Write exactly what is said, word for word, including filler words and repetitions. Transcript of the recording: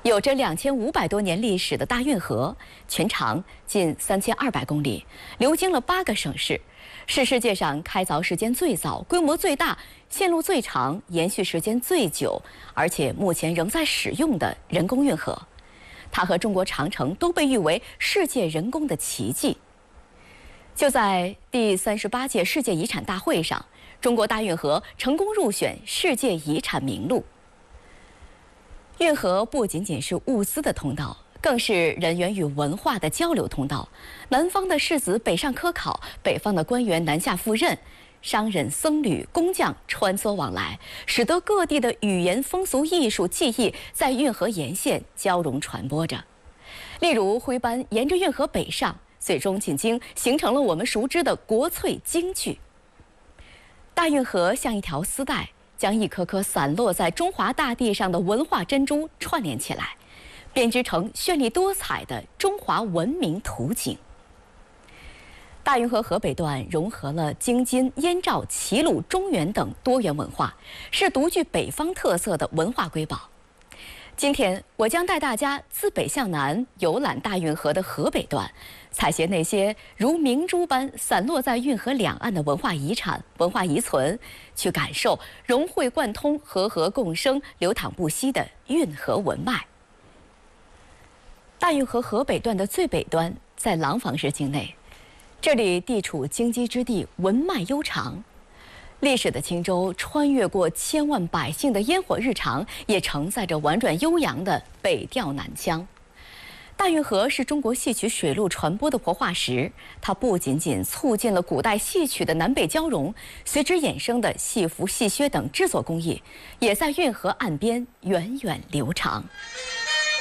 有着两千五百多年历史的大运河，全长近三千二百公里，流经了八个省市，是世界上开凿时间最早、规模最大、线路最长、延续时间最久，而且目前仍在使用的人工运河。它和中国长城都被誉为世界人工的奇迹。就在第三十八届世界遗产大会上，中国大运河成功入选世界遗产名录。运河不仅仅是物资的通道，更是人员与文化的交流通道。南方的士子北上科考，北方的官员南下赴任，商人、僧侣、工匠穿梭往来，使得各地的语言、风俗、艺术、技艺在运河沿线交融传播着。例如，徽班沿着运河北上，最终进京，形成了我们熟知的国粹京剧。大运河像一条丝带，将一颗颗散落在中华大地上的文化珍珠串联起来，编织成绚丽多彩的中华文明图景。大运河河北段融合了京津、燕赵、齐鲁、中原等多元文化，是独具北方特色的文化瑰宝。今天，我将带大家自北向南游览大运河的河北段，采撷那些如明珠般散落在运河两岸的文化遗产、文化遗存，去感受融会贯通、和合共生、流淌不息的运河文脉。大运河河北段的最北端在廊坊市境内，这里地处荆棘之地，文脉悠长。历史的轻舟穿越过千万百姓的烟火日常，也承载着婉转悠扬的北调南腔。大运河是中国戏曲水陆传播的活化石，它不仅仅促进了古代戏曲的南北交融，随之衍生的戏服、戏靴等制作工艺，也在运河岸边源远流长。